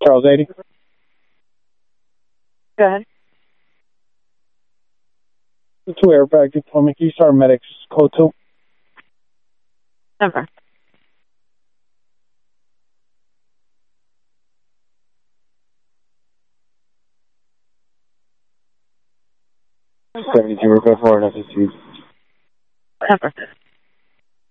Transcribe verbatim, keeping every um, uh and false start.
Charles eighty. Go ahead. The two airbag deployment. Can you start medics code two? Never. seventy-two, request for an F S C. Never.